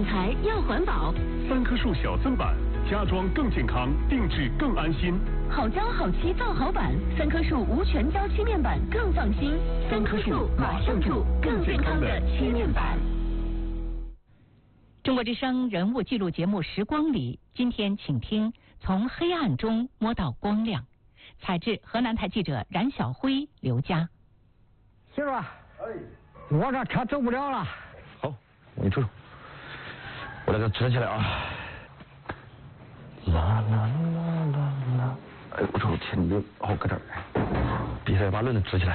板材要环保。 3棵树小增板，家装更健康，定制更安心。 好胶好漆造好板，3棵树无全胶漆面板更放心。3棵树马上住更健康的漆面板。 中国之声人物记录节目《时光里》，今天请听从黑暗中摸到光亮。采制河南台记者冉晓辉、刘佳。 媳妇儿，我这车走不了了。 好，我给你瞅瞅，我这个支起来啊。啦啦啦啦啦！哎，我瞅天，你好搁这儿，必须得把轮子支起来。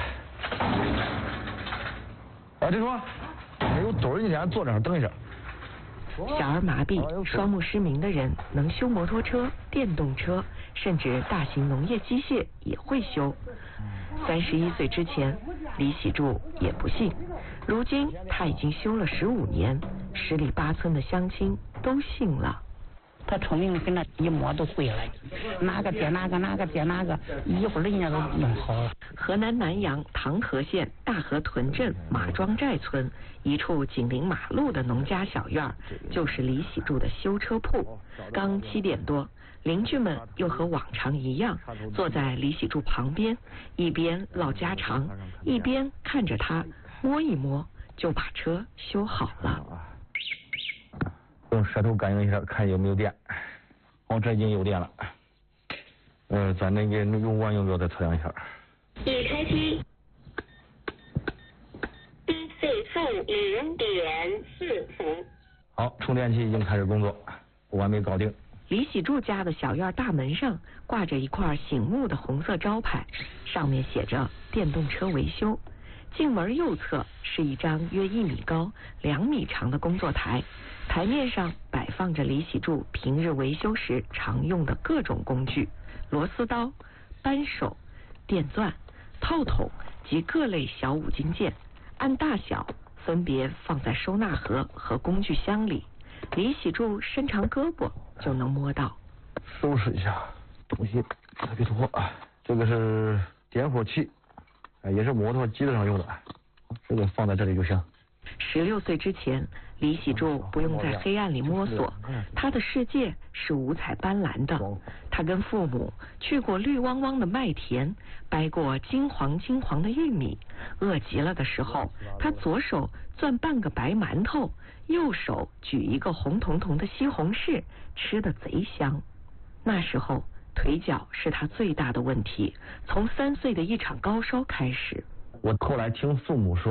哎，这说没有座儿，你先坐这儿等一下。 小儿麻痹、双目失明的人能修摩托车、电动车，甚至大型农业机械也会修。31岁之前，李喜柱也不信，如今他已经修了15年，十里八村的乡亲都信了。 他聪明跟那一摸都会了，哪个接哪个，哪个接哪个，一会儿人家都弄好了。 河南南阳唐河县大河屯镇马庄寨村一处紧邻马路的农家小院，就是李喜柱的修车铺。刚7点多，邻居们又和往常一样，坐在李喜柱旁边，一边唠家常，一边看着他摸一摸就把车修好了。 用舌头感应一下，看有没有电。哦，这已经有电了。咱那个用完用不要再测量一下。 已开机。最负0.4伏。 好，充电器已经开始工作，完美搞定。 李喜柱家的小院大门上挂着一块醒目的红色招牌，上面写着电动车维修。进门右侧是一张约1米高、2米长的工作台，台面上摆放着李喜柱平日维修时常用的各种工具：螺丝刀、扳手、电钻、套筒及各类小五金件，按大小分别放在收纳盒和工具箱里。李喜柱伸长胳膊就能摸到。 收拾一下东西特别多啊，这个是点火器。也是摩托机子上用的，这个放在这里就行。 16岁之前，李喜柱不用在黑暗里摸索，他的世界是五彩斑斓的。他跟父母去过绿汪汪的麦田，掰过金黄金黄的玉米，饿极了的时候，他左手攥半个白馒头，右手举一个红彤彤的西红柿，吃得贼香。那时候腿脚是他最大的问题，从3岁的一场高烧开始。 我后来听父母说